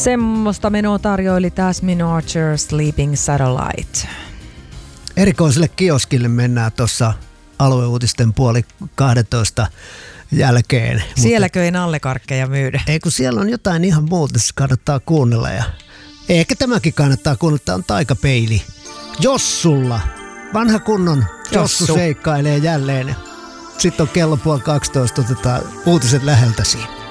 Semmoista menoa tarjoili Tasmin Archer Sleeping Satellite. Erikoiselle kioskille mennään tuossa alueuutisten 11:30 jälkeen. Sielläkö ei nallekarkkeja myydä? Ei, kun siellä on jotain ihan muuta, se kannattaa kuunnella. Ja ehkä tämäkin kannattaa kuunnella, tämä on Taikapeili. Jossulla. Vanha kunnon Jossu seikkailee jälleen. Sitten on kello 11:30, otetaan uutiset läheltä siinä.